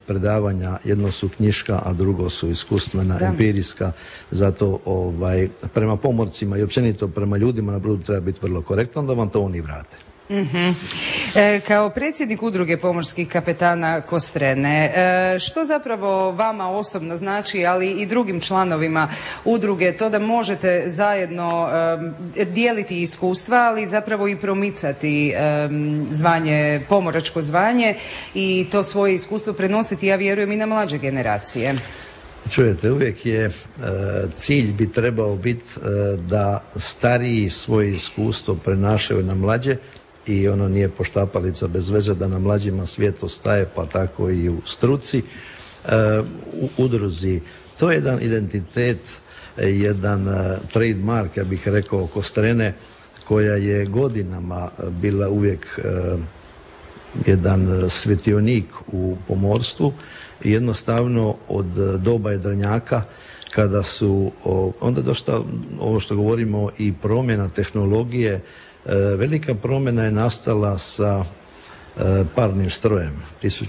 predavanja, jedno su knjiška, a drugo su iskustvena, empirijska, zato prema pomorcima i općenito prema ljudima na brodu treba biti vrlo korektan da vam to oni vrate. Kao predsjednik udruge pomorskih kapetana Kostrene, što zapravo vama osobno znači, ali i drugim članovima udruge, to da možete zajedno dijeliti iskustva, ali zapravo i promicati zvanje, pomoračko zvanje i to svoje iskustvo prenositi, ja vjerujem, i na mlađe generacije? Čujete, uvijek je cilj bi trebao biti da stariji svoje iskustvo prenašaju na mlađe, i ono nije poštapalica bez veze da na mlađima svijet ostaje, pa tako i u struci, u udruzi. To je jedan identitet, jedan trademark, ja bih rekao, Kostrene, koja je godinama bila uvijek jedan svjetionik u pomorstvu. Jednostavno od doba Jedranjaka, kada su onda došla, ovo što govorimo, i promjena tehnologije. Velika promjena je nastala sa parnim strojem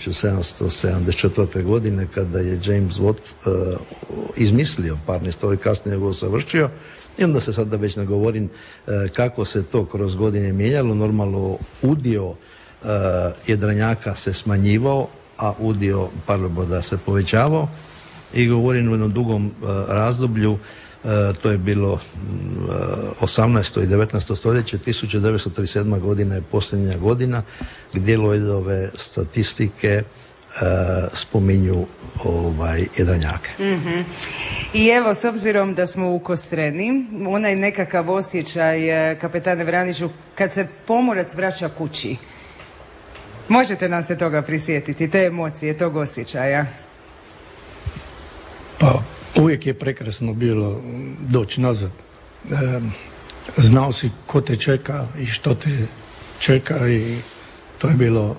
1774. godine kada je James Watt izmislio parni stroj, kasnije ga usavršio, i onda se sada već ne govorim kako se to kroz godine mijenjalo. Normalno udio jedranjaka se smanjivao, a udio parloboda se povećavao, i govorim u jednom dugom razdoblju. To je bilo 18. i 19. stoljeće. 1937. godina je posljednja godina gdje ove statistike spominju jedranjake. I evo, s obzirom da smo u Kostreni, onaj nekakav osjećaj, kapetane Vraniću, kad se pomorac vraća kući, možete nam se toga prisjetiti, te emocije, tog osjećaja? Pa uvijek je prekrasno bilo doći nazad. Znao si ko te čeka i što te čeka, i to je bilo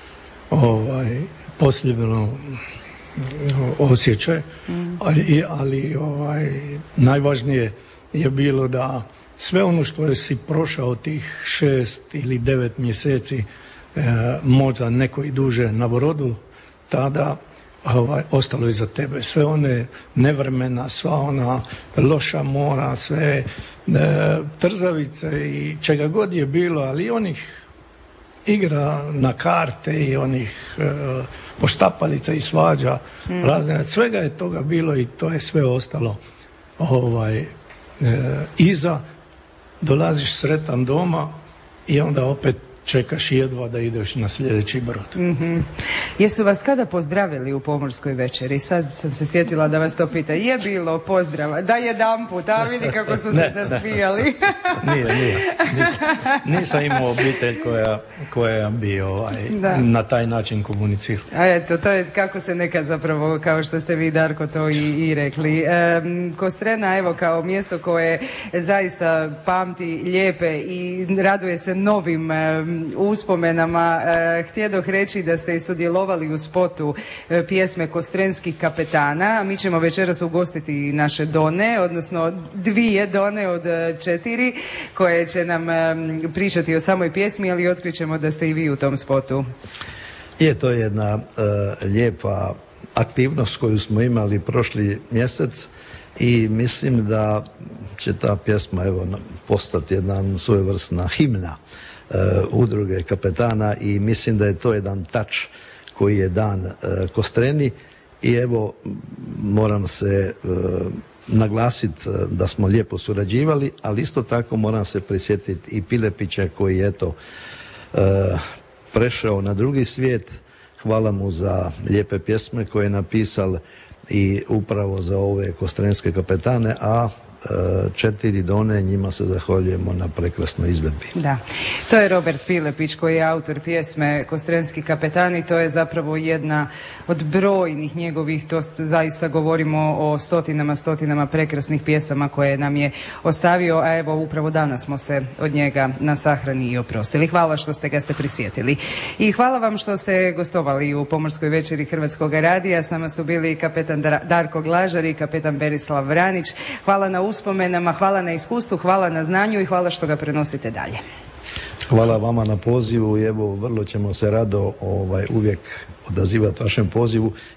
posebno osjećaj. Ali najvažnije je bilo da sve ono što si prošao tih 6 ili 9 mjeseci, možda neko i duže na brodu, tada ostalo iza tebe. Sve one nevremena, sva ona loša mora, sve trzavice i čega god je bilo, ali onih igra na karte i onih poštapalica i svađa, razne, svega je toga bilo, i to je sve ostalo iza. Dolaziš sretan doma i onda opet čekaš jedva da ideš na sljedeći brod. Jesu vas kada pozdravili u pomorskoj večeri? Sad sam se sjetila da vas to pita. Je bilo pozdrava? Da, jedanput, a vidi kako su se nasmijali. Nije. Nisam imao obitelj koja bi na taj način komunicirala. A eto, to je kako se nekad zapravo, kao što ste vi, Darko, to i rekli. Kostrena, evo, kao mjesto koje zaista pamti lijepe i raduje se novim uspomenama. Htjedoh reći da ste i sudjelovali u spotu pjesme Kostrenskih kapetana. Mi ćemo večeras ugostiti naše Done, odnosno 2 Done od 4 koje će nam pričati o samoj pjesmi, ali otkrićemo da ste i vi u tom spotu. To je jedna lijepa aktivnost koju smo imali prošli mjesec, i mislim da će ta pjesma postati jedna svojevrsna himna udruge kapetana, i mislim da je to jedan tač koji je dan Kostreni. I evo, moram se naglasiti da smo lijepo surađivali, ali isto tako moram se prisjetiti i Pilepića koji je prešao na drugi svijet. Hvala mu za lijepe pjesme koje je napisal i upravo za ove kostrenske kapetane, a 4 Done, njima se zahvaljujemo na prekrasnoj izvedbi. Da, to je Robert Pilepić koji je autor pjesme Kostrenski kapetani. To je zapravo jedna od brojnih njegovih, to zaista govorimo o stotinama prekrasnih pjesama koje nam je ostavio, a evo upravo danas smo se od njega na sahrani i oprostili. Hvala što ste ga se prisjetili. I hvala vam što ste gostovali u Pomorskoj večeri Hrvatskog radija. S nama su bili kapetan Darko Glažar i kapetan Berislav Vranić. Hvala na uspomenama, hvala na iskustvu, hvala na znanju i hvala što ga prenosite dalje. Hvala vama na pozivu, i evo, vrlo ćemo se rado uvijek odazivati vašem pozivu,